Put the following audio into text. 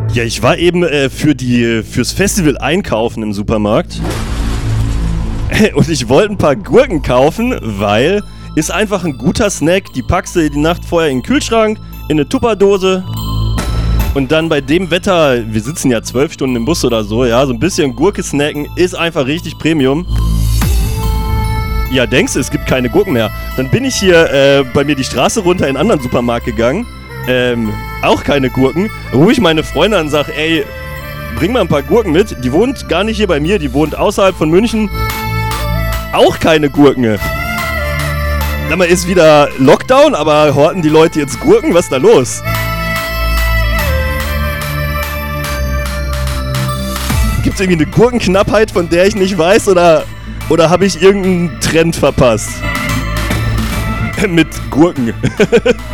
Ja, ich war eben fürs Festival einkaufen im Supermarkt. Und ich wollte ein paar Gurken kaufen, weil ist einfach ein guter Snack. Die packst du die Nacht vorher in den Kühlschrank, in eine Tupperdose. Und dann bei dem Wetter, wir sitzen ja 12 Stunden im Bus oder so, ja, so ein bisschen Gurke snacken ist einfach richtig Premium. Ja, denkst du, es gibt keine Gurken mehr? Dann bin ich hier bei mir die Straße runter in einen anderen Supermarkt gegangen. Auch keine Gurken. Rufe ich meine Freundin an und sage, ey, bring mal ein paar Gurken mit. Die wohnt gar nicht hier bei mir, die wohnt außerhalb von München. Auch keine Gurken. Sag mal, ist wieder Lockdown, aber horten die Leute jetzt Gurken? Was ist da los? Gibt es irgendwie eine Gurkenknappheit, von der ich nicht weiß, oder habe ich irgendeinen Trend verpasst? Mit Gurken.